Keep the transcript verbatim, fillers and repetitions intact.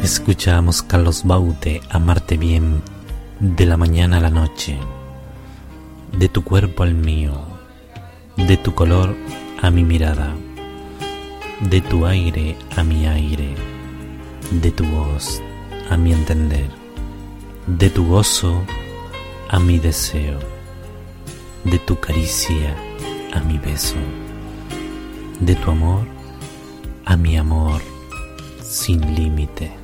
Escuchamos Carlos Baute, Amarte Bien, de la mañana a la noche, de tu cuerpo al mío, de tu color a mi mirada, de tu aire a mi aire, de tu voz a mi entender, de tu gozo a mi deseo, de tu caricia a mi beso, de tu amor a mi amor sin límite.